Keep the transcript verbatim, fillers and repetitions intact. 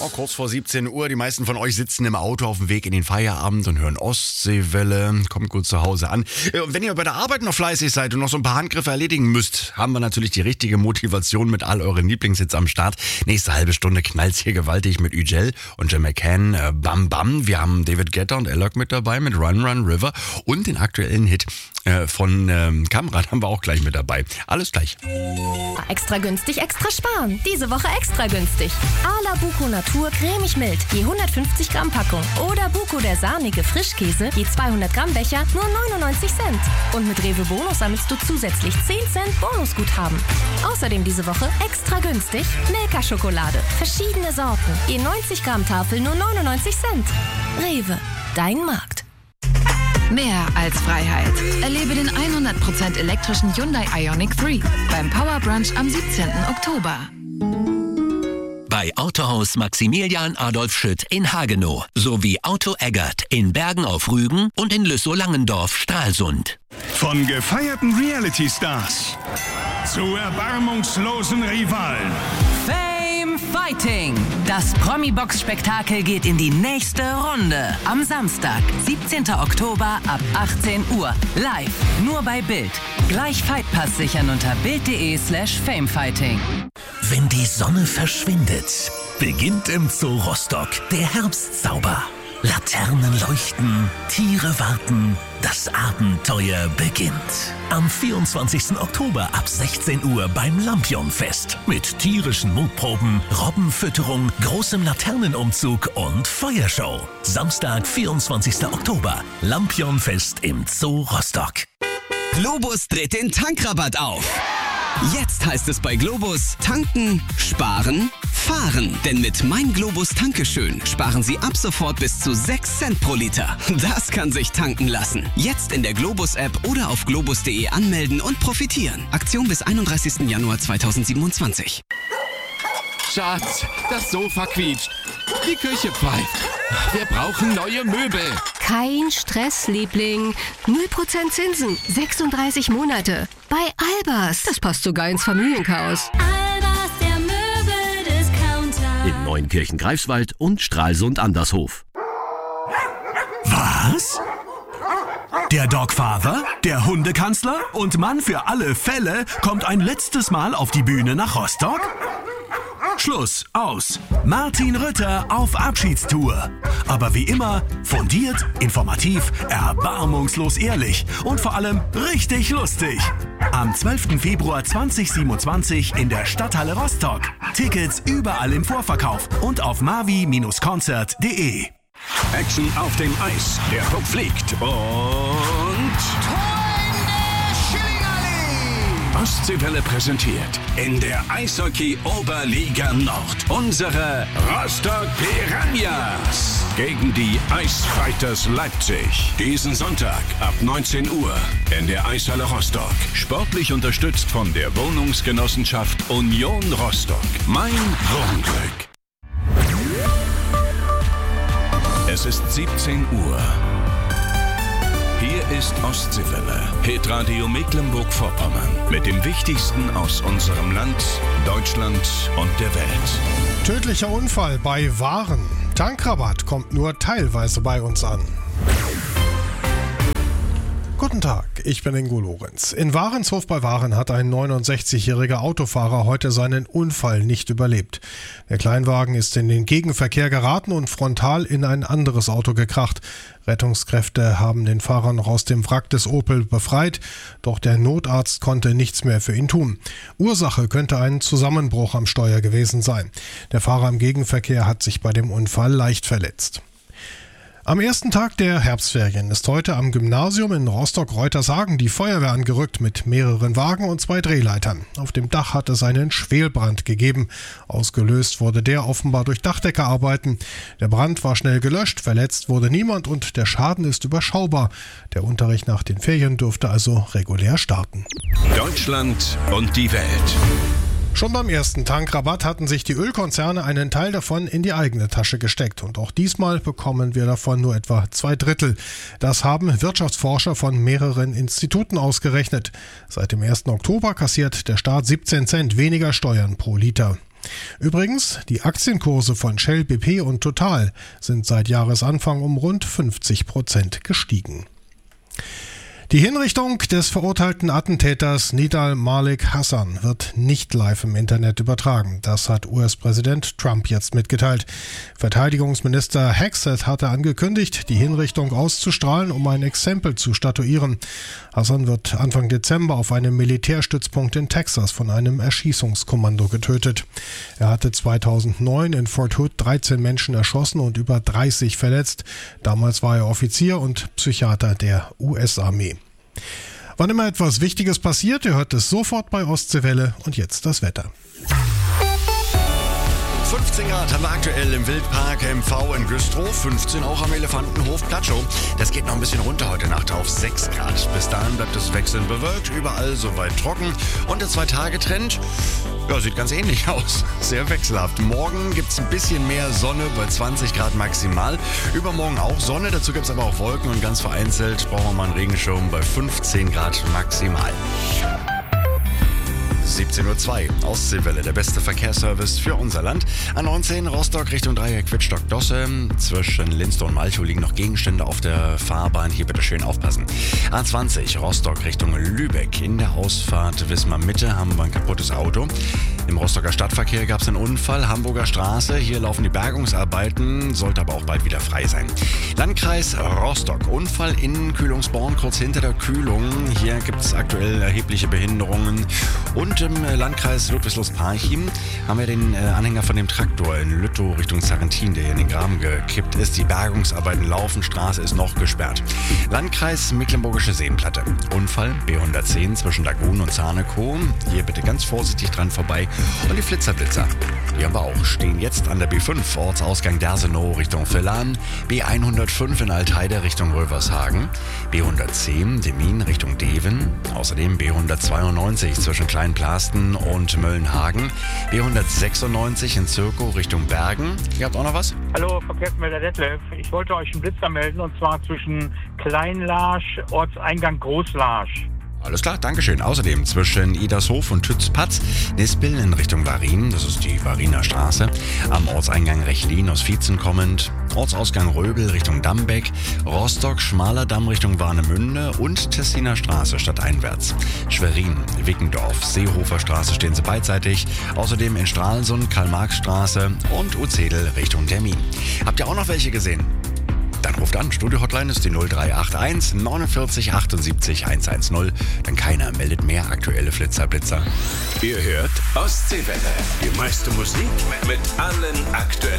Oh, kurz vor siebzehn Uhr, die meisten von euch sitzen im Auto auf dem Weg in den Feierabend und hören Ostseewelle, kommt gut zu Hause an. Und wenn ihr bei der Arbeit noch fleißig seid und noch so ein paar Handgriffe erledigen müsst, haben wir natürlich die richtige Motivation mit all euren Lieblingshits am Start. Nächste halbe Stunde knallt's hier gewaltig mit Ügel und Jim McCann, äh, Bam Bam. Wir haben David Guetta und Alok mit dabei mit Run Run River und den aktuellen Hit äh, von ähm, Kamrat haben wir auch gleich mit dabei. Alles gleich. Extra günstig, extra sparen. Diese Woche extra günstig. Arla Buko Natur cremig mild, je hundertfünfzig Gramm Packung. Oder Buko der sahnige Frischkäse, je zweihundert Gramm Becher, nur neunundneunzig Cent. Und mit Rewe Bonus sammelst du zusätzlich zehn Cent Bonusguthaben. Außerdem diese Woche extra günstig Milka-Schokolade. Verschiedene Sorten, je neunzig Gramm Tafel, nur neunundneunzig Cent. Rewe, dein Markt. Mehr als Freiheit. Erlebe den hundert Prozent elektrischen Hyundai Ioniq drei beim Power Brunch am siebzehnten Oktober. Bei Autohaus Maximilian Adolf Schütt in Hagenow sowie Auto Eggert in Bergen auf Rügen und in Lüssow-Langendorf Stralsund. Von gefeierten Reality-Stars zu erbarmungslosen Rivalen. Fame Fighting. Das Promi-Box-Spektakel geht in die nächste Runde. Am Samstag, siebzehnten Oktober ab achtzehn Uhr. Live, nur bei Bild. Gleich Fightpass sichern unter bild.de slash famefighting. Wenn die Sonne verschwindet, beginnt im Zoo Rostock der Herbstzauber. Laternen leuchten, Tiere warten, das Abenteuer beginnt. Am vierundzwanzigsten Oktober ab sechzehn Uhr beim Lampionfest. Mit tierischen Mutproben, Robbenfütterung, großem Laternenumzug und Feuershow. Samstag, vierundzwanzigsten Oktober, Lampionfest im Zoo Rostock. Globus dreht den Tankrabatt auf. Jetzt heißt es bei Globus tanken, sparen, fahren. Denn mit Mein Globus Tankeschön sparen Sie ab sofort bis zu sechs Cent pro Liter. Das kann sich tanken lassen. Jetzt in der Globus-App oder auf globus punkt de anmelden und profitieren. Aktion bis einunddreißigsten Januar zweitausendsiebenundzwanzig. Schatz, das Sofa quietscht. Die Küche pfeift. Wir brauchen neue Möbel. Kein Stress, Liebling. null Prozent Zinsen, sechsunddreißig Monate. Bei Albers. Das passt sogar ins Familienchaos. Albers, der Möbeldiscounter. In Neunkirchen Greifswald und Stralsund Andershof. Was? Der Dogfather, der Hundekanzler und Mann für alle Fälle kommt ein letztes Mal auf die Bühne nach Rostock? Schluss, aus. Martin Rütter auf Abschiedstour. Aber wie immer, fundiert, informativ, erbarmungslos ehrlich und vor allem richtig lustig. Am zwölften Februar zweitausendsiebenundzwanzig in der Stadthalle Rostock. Tickets überall im Vorverkauf und auf mavi Bindestrich konzert punkt de. Action auf dem Eis. Der Puck fliegt und... Ostseewelle präsentiert in der Eishockey-Oberliga Nord unsere Rostock Piranhas gegen die Eisfighters Leipzig. Diesen Sonntag ab neunzehn Uhr in der Eishalle Rostock. Sportlich unterstützt von der Wohnungsgenossenschaft Union Rostock. Mein Wohnglück. Es ist siebzehn Uhr. Hier ist Ostseewelle, Hitradio Mecklenburg-Vorpommern. Mit dem Wichtigsten aus unserem Land, Deutschland und der Welt. Tödlicher Unfall bei Waren. Tankrabatt kommt nur teilweise bei uns an. Guten Tag, ich bin Ingo Lorenz. In Warenshof bei Waren hat ein neunundsechzigjähriger Autofahrer heute seinen Unfall nicht überlebt. Der Kleinwagen ist in den Gegenverkehr geraten und frontal in ein anderes Auto gekracht. Rettungskräfte haben den Fahrer noch aus dem Wrack des Opel befreit, doch der Notarzt konnte nichts mehr für ihn tun. Ursache könnte ein Zusammenbruch am Steuer gewesen sein. Der Fahrer im Gegenverkehr hat sich bei dem Unfall leicht verletzt. Am ersten Tag der Herbstferien ist heute am Gymnasium in Rostock-Reutershagen die Feuerwehr angerückt mit mehreren Wagen und zwei Drehleitern. Auf dem Dach hat es einen Schwelbrand gegeben. Ausgelöst wurde der offenbar durch Dachdeckerarbeiten. Der Brand war schnell gelöscht, verletzt wurde niemand und der Schaden ist überschaubar. Der Unterricht nach den Ferien dürfte also regulär starten. Deutschland und die Welt. Schon beim ersten Tankrabatt hatten sich die Ölkonzerne einen Teil davon in die eigene Tasche gesteckt. Und auch diesmal bekommen wir davon nur etwa zwei Drittel. Das haben Wirtschaftsforscher von mehreren Instituten ausgerechnet. Seit dem ersten Oktober kassiert der Staat siebzehn Cent weniger Steuern pro Liter. Übrigens, die Aktienkurse von Shell, B P und Total sind seit Jahresanfang um rund fünfzig Prozent gestiegen. Die Hinrichtung des verurteilten Attentäters Nidal Malik Hassan wird nicht live im Internet übertragen. Das hat U S-Präsident Trump jetzt mitgeteilt. Verteidigungsminister Hexet hatte angekündigt, die Hinrichtung auszustrahlen, um ein Exempel zu statuieren. Hassan wird Anfang Dezember auf einem Militärstützpunkt in Texas von einem Erschießungskommando getötet. Er hatte zweitausendneun in Fort Hood dreizehn Menschen erschossen und über dreißig verletzt. Damals war er Offizier und Psychiater der U S-Armee. Wann immer etwas Wichtiges passiert, ihr hört es sofort bei Ostseewelle. Und jetzt das Wetter. fünfzehn Grad haben wir aktuell im Wildpark M V in Güstrow, fünfzehn auch am Elefantenhof Platschow. Das geht noch ein bisschen runter heute Nacht auf sechs Grad. Bis dahin bleibt es wechselnd bewölkt, überall soweit trocken. Und der Zwei-Tage-Trend, ja, sieht ganz ähnlich aus. Sehr wechselhaft. Morgen gibt es ein bisschen mehr Sonne bei zwanzig Grad maximal. Übermorgen auch Sonne, dazu gibt es aber auch Wolken und ganz vereinzelt brauchen wir mal einen Regenschirm bei fünfzehn Grad maximal. siebzehn Uhr zwei, Ostseewelle, der beste Verkehrsservice für unser Land. A neunzehn, Rostock Richtung Dreieck Wittstock-Dosse. Zwischen Linstow und Malchow liegen noch Gegenstände auf der Fahrbahn. Hier bitte schön aufpassen. A zwanzig, Rostock Richtung Lübeck. In der Ausfahrt Wismar Mitte haben wir ein kaputtes Auto. Im Rostocker Stadtverkehr gab es einen Unfall. Hamburger Straße, hier laufen die Bergungsarbeiten, sollte aber auch bald wieder frei sein. Landkreis Rostock, Unfall in Kühlungsborn, kurz hinter der Kühlung. Hier gibt es aktuell erhebliche Behinderungen. Und im Landkreis Ludwigslust-Parchim haben wir den Anhänger von dem Traktor in Lüttow Richtung Sarrentin, der hier in den Graben gekippt ist. Die Bergungsarbeiten laufen, Straße ist noch gesperrt. Landkreis Mecklenburgische Seenplatte. Unfall B hundertzehn zwischen Lagun und Zarnekow. Hier bitte ganz vorsichtig dran vorbei. Und die Flitzerblitzer, die haben wir auch, stehen jetzt an der B fünf, Ortsausgang Dersenow Richtung Villan, B hundertfünf in Altheide Richtung Rövershagen, B hundertzehn Demmin Richtung Deven, außerdem B hundertzweiundneunzig zwischen Kleinplasten und Möllenhagen, B hundertsechsundneunzig in Zirkow Richtung Bergen. Ihr habt auch noch was? Hallo, Verkehrsmelder Detlef. Ich wollte euch einen Blitzer melden, und zwar zwischen Kleinlarsch, Ortseingang Großlarsch. Alles klar, Dankeschön. Außerdem zwischen Idershof und Tützpatz, Nispel in Richtung Varin, das ist die Variner Straße, am Ortseingang Rechlin aus Vietzen kommend, Ortsausgang Röbel Richtung Dambeck, Rostock, Schmaler Damm Richtung Warnemünde und Tessiner Straße stadteinwärts. Schwerin, Wickendorf, Seehofer Straße stehen sie beidseitig, außerdem in Stralsund, Karl-Marx-Straße und Uzedel Richtung Termin. Habt ihr auch noch welche gesehen? Dann ruft an, Studio-Hotline ist die null drei acht eins neunundvierzig achtundsiebzig hundertzehn. Denn keiner meldet mehr aktuelle Flitzer-Blitzer. Ihr hört Ostseewelle. Die meiste Musik mit allen aktuellen